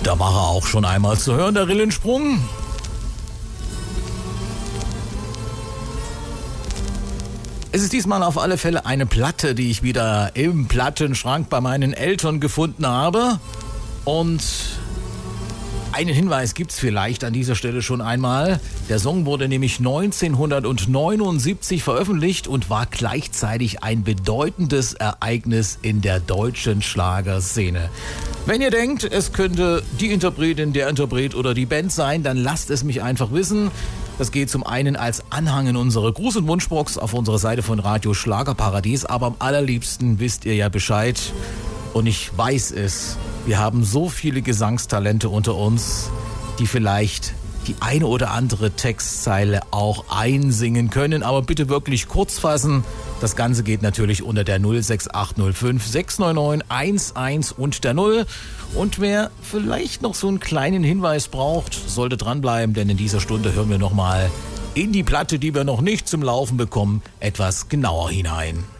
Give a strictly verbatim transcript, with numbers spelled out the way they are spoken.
Da war er auch schon einmal zu hören, der Rillensprung. Es ist diesmal auf alle Fälle eine Platte, die ich wieder im Plattenschrank bei meinen Eltern gefunden habe. Und einen Hinweis gibt's vielleicht an dieser Stelle schon einmal. Der Song wurde nämlich neunzehnhundertneunundsiebzig veröffentlicht und war gleichzeitig ein bedeutendes Ereignis in der deutschen Schlagerszene. Wenn ihr denkt, es könnte die Interpretin, der Interpret oder die Band sein, dann lasst es mich einfach wissen. Das geht zum einen als Anhang in unsere Gruß- und Wunschbox auf unserer Seite von Radio Schlagerparadies, aber am allerliebsten wisst ihr ja Bescheid. Und ich weiß es, wir haben so viele Gesangstalente unter uns, die vielleicht die eine oder andere Textzeile auch einsingen können, aber bitte wirklich kurz fassen. Das Ganze geht natürlich unter der null sechs acht null fünf sechs neun neun eins eins und der null. Und wer vielleicht noch so einen kleinen Hinweis braucht, sollte dranbleiben, denn in dieser Stunde hören wir nochmal in die Platte, die wir noch nicht zum Laufen bekommen, etwas genauer hinein.